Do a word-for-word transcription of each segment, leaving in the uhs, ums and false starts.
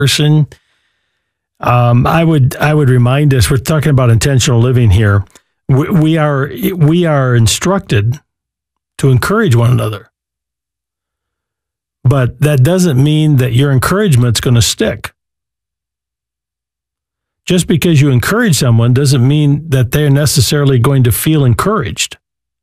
person. Um, I would I would remind us, we're talking about intentional living here. We, we are we are instructed to encourage one another. But that doesn't mean that your encouragement's going to stick. Just because you encourage someone doesn't mean that they're necessarily going to feel encouraged.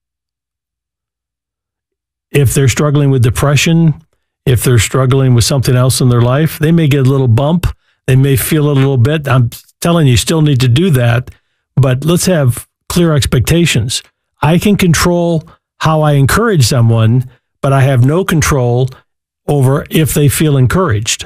If they're struggling with depression, if they're struggling with something else in their life, they may get a little bump. They may feel it a little bit. I'm telling you, you still need to do that. But let's have clear expectations. I can control how I encourage someone, but I have no control over if they feel encouraged.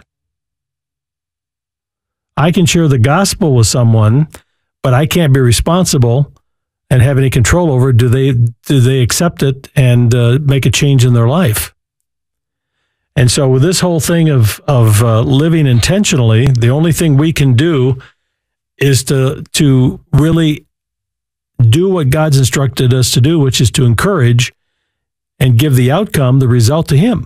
I can share the gospel with someone, but I can't be responsible and have any control over do they do they accept it and uh, make a change in their life. And so with this whole thing of of uh, living intentionally, the only thing we can do is to to really do what God's instructed us to do, which is to encourage and give the outcome, the result, to Him.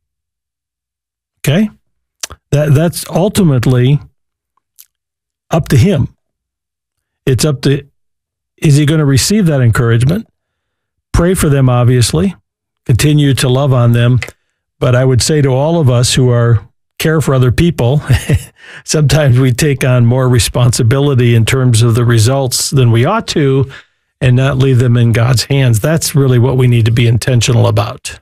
Okay? That that's ultimately up to Him. It's up to, is he going to receive that encouragement? Pray for them, obviously. Continue to love on them. But I would say to all of us who are care for other people, sometimes we take on more responsibility in terms of the results than we ought to and not leave them in God's hands. That's really what we need to be intentional about.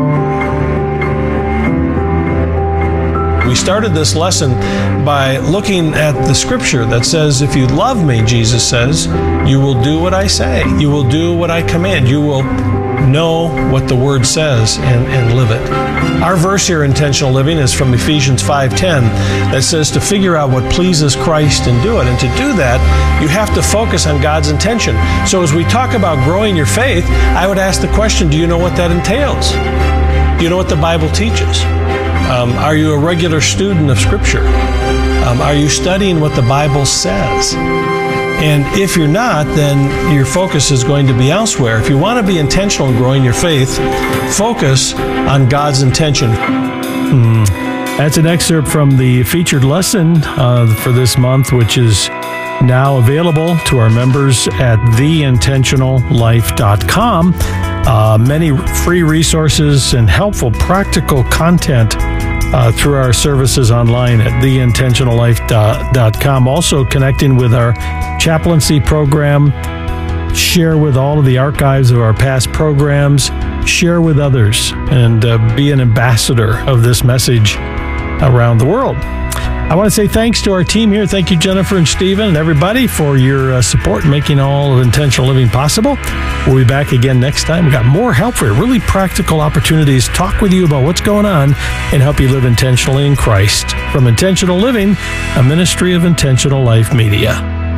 We started this lesson by looking at the scripture that says, if you love me, Jesus says, you will do what I say. You will do what I command. You will know what the word says and, and live it. Our verse here, Intentional Living, is from Ephesians five ten that says to figure out what pleases Christ and do it. And to do that, you have to focus on God's intention. So as we talk about growing your faith, I would ask the question, do you know what that entails? Do you know what the Bible teaches? Um, are you a regular student of Scripture? Um, are you studying what the Bible says? And if you're not, then your focus is going to be elsewhere. If you want to be intentional in growing your faith, focus on God's intention. Hmm. That's an excerpt from the featured lesson uh, for this month, which is now available to our members at the intentional life dot com. Uh, many free resources and helpful practical content uh, through our services online at the intentional life dot com. Also connecting with our chaplaincy program. Share with all of the archives of our past programs. Share with others and uh, be an ambassador of this message around the world. I want to say thanks to our team here. Thank you, Jennifer and Stephen and everybody, for your uh, support in making all of Intentional Living possible. We'll be back again next time. We've got more help for you, really practical opportunities, talk with you about what's going on and help you live intentionally in Christ. From Intentional Living, a ministry of Intentional Life Media.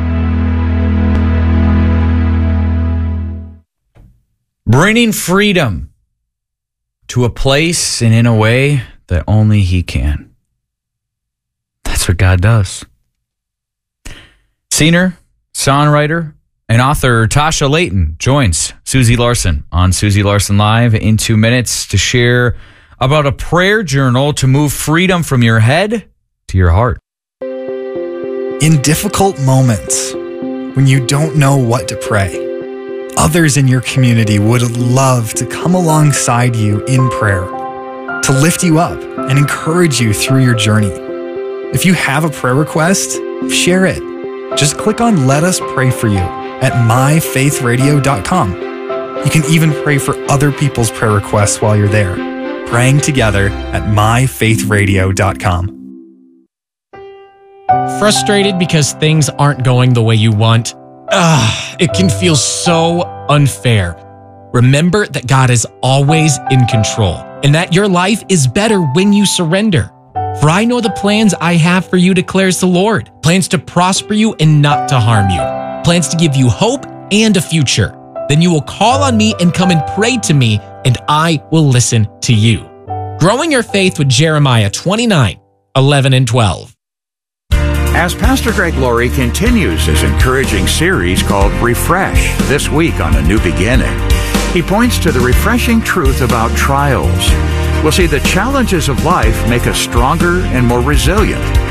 Bringing freedom to a place and in a way that only He can. That's what God does. Singer, songwriter, and author Tasha Layton joins Susie Larson on Susie Larson Live in two minutes to share about a prayer journal to move freedom from your head to your heart. In difficult moments, when you don't know what to pray, others in your community would love to come alongside you in prayer, to lift you up and encourage you through your journey. If you have a prayer request, share it. Just click on Let Us Pray For You at my faith radio dot com. You can even pray for other people's prayer requests while you're there. Praying together at my faith radio dot com. Frustrated because things aren't going the way you want? Ugh, it can feel so unfair. Remember that God is always in control and that your life is better when you surrender. For I know the plans I have for you, declares the Lord. Plans to prosper you and not to harm you. Plans to give you hope and a future. Then you will call on me and come and pray to me, and I will listen to you. Growing your faith with Jeremiah twenty-nine, eleven and twelve. As Pastor Greg Laurie continues his encouraging series called Refresh this week on A New Beginning, he points to the refreshing truth about trials. We'll see the challenges of life make us stronger and more resilient.